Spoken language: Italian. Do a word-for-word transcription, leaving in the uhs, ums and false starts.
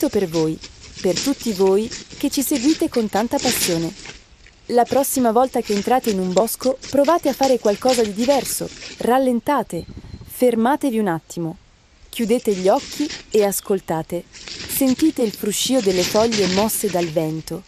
scritto per voi, per tutti voi che ci seguite con tanta passione. La prossima volta che entrate in un bosco, provate a fare qualcosa di diverso, rallentate, fermatevi un attimo, chiudete gli occhi e ascoltate. Sentite il fruscio delle foglie mosse dal vento.